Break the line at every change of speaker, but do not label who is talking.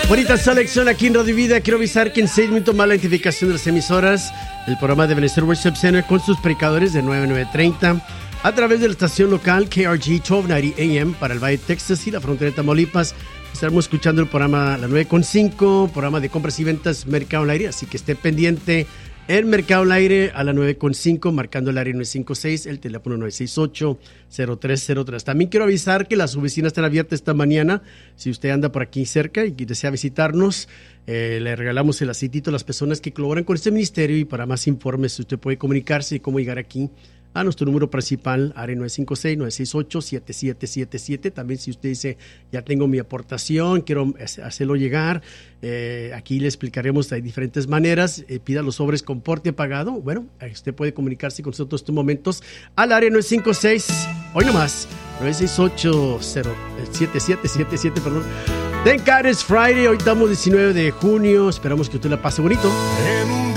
Bonita selección aquí en Radio Vida. Quiero avisar que en 6 minutos más la identificación de las emisoras. El programa de Ebenezer Worship Center con sus predicadores de 9 a 9:30 a través de la estación local KRG 1290 AM para el Valle de Texas y la frontera de Tamaulipas. Estaremos escuchando el programa a las 9:05, programa de compras y ventas Mercado al Aire, así que esté pendiente en Mercado al Aire a las 9:05, marcando el área 956, el teléfono 968-0303. También quiero avisar que las oficinas están abiertas esta mañana. Si usted anda por aquí cerca y desea visitarnos, le regalamos el aceitito a las personas que colaboran con este ministerio, y para más informes usted puede comunicarse y cómo llegar aquí a nuestro número principal, área 956-968-7777. También si usted dice, ya tengo mi aportación, quiero hacerlo llegar, aquí le explicaremos de diferentes maneras. Pida los sobres con porte pagado. Bueno, usted puede comunicarse con nosotros en estos momentos al área 956, hoy nomás, 968-7777, perdón. Thank God it's Friday, hoy estamos 19 de junio, esperamos que usted la pase bonito.